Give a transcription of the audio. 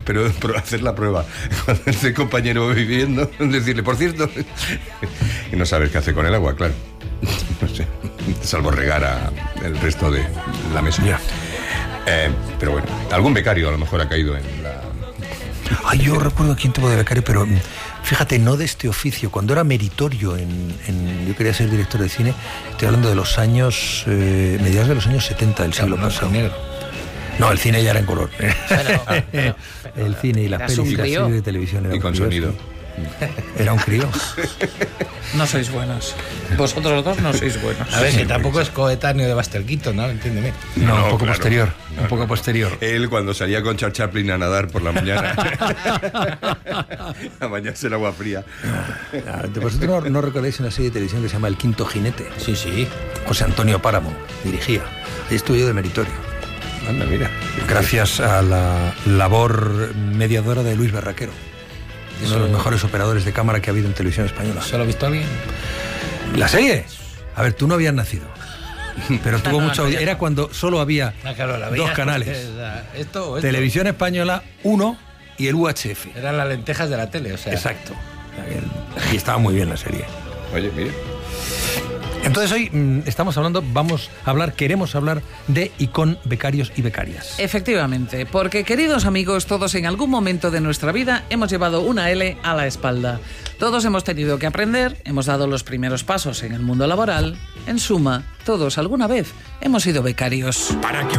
pero hacer la prueba cuando este compañero viviendo, decirle, por cierto, y no saber qué hace con el agua, claro. No sé, salvo regar el resto de la mesa. Ya. Pero bueno, algún becario a lo mejor ha caído en la... Ay, yo recuerdo aquí un tipo de becario, pero fíjate, no de este oficio. Cuando era meritorio yo quería ser director de cine, estoy hablando de los años, mediados de los años 70 del siglo pasado. No, el cine ya era en color. Pero, el cine y las pelis y las series de televisión eran y con sonido. Era un crío. no sois buenos. Vosotros dos no sois buenos. A ver, que tampoco es coetáneo de Buster Keaton, ¿no? Entiéndeme. No, un poco claro. posterior. No, un poco no. posterior. Él cuando salía con Charles Chaplin a nadar por la mañana a bañarse en agua fría. ¿Vosotros no recordáis una serie de televisión que se llama El Quinto Jinete? Sí, sí. José Antonio Páramo dirigía. Ahí estuve yo de meritorio. Anda, mira. Gracias a la labor mediadora de Luis Berraquero, uno de los mejores operadores de cámara que ha habido en televisión española. ¿Solo ha visto alguien? ¿La serie? A ver, tú no habías nacido, pero tuvo mucha audiencia. Era cuando solo había Claro, la dos veías canales. porque, ¿esto o esto? Televisión Española 1 y el UHF. Eran las lentejas de la tele, o sea. Exacto. Y estaba muy bien la serie. Oye, mira. Entonces hoy queremos hablar de y con becarios y becarias. Efectivamente, porque queridos amigos, todos en algún momento de nuestra vida hemos llevado una L a la espalda. Todos hemos tenido que aprender, hemos dado los primeros pasos en el mundo laboral. En suma, todos alguna vez hemos sido becarios. Para que